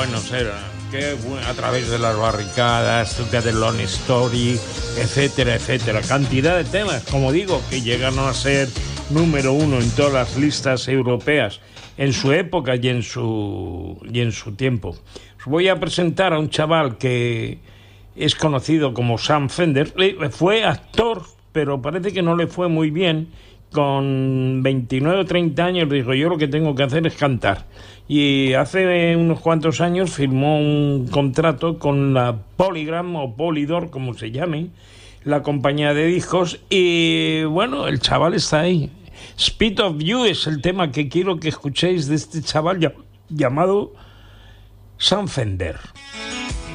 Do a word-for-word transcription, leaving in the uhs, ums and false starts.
bueno ser, qué bueno, a través de las barricadas, Took the Long Story, etcétera, etcétera. Cantidad de temas, como digo, que llegan a ser número uno en todas las listas europeas en su época y en su, y en su tiempo. Os voy a presentar a un chaval que es conocido como Sam Fender. Fue actor, pero parece que no le fue muy bien. Con veintinueve o treinta años dijo, yo lo que tengo que hacer es cantar. Y hace unos cuantos años firmó un contrato con la Polygram o Polydor, como se llame, la compañía de discos. Y bueno, el chaval está ahí. Speed of You es el tema que quiero que escuchéis de este chaval llamado Sam Fender.